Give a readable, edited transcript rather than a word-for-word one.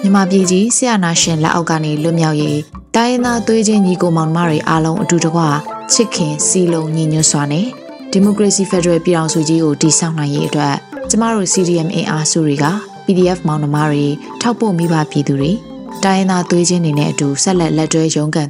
မြန်မာပြည်ကြီးဆရာနာရှင်လက်အောက်ကနေလွတ်မြောက်ရေးတိုင်းရင်းသားသွေးချင်းညီကိုမောင်နှမတွေအားလုံးအတူတကွချစ်ခင်စီလုံးညီညွတ်စွာနဲ့ဒီမိုကရေစီဖက်ဒရယ်ပြည်ထောင်စုကြီးကိုတည်ဆောက်နိုင်ရေးအတွက်ကျမတို့ CDM အင်အားစုတွေက PDF မောင်နှမတွေထောက်ပို့မိဘပြည်သူတွေတိုင်းရင်းသားသွေးချင်းတွေနဲ့အတူဆက်လက်တွဲရုန်းကန်